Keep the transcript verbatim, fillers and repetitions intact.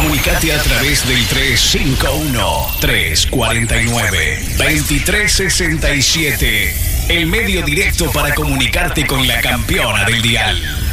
Comunicate a través del tres cinco uno, tres cuatro nueve, dos tres seis siete. El medio directo para comunicarte con la campeona del dial.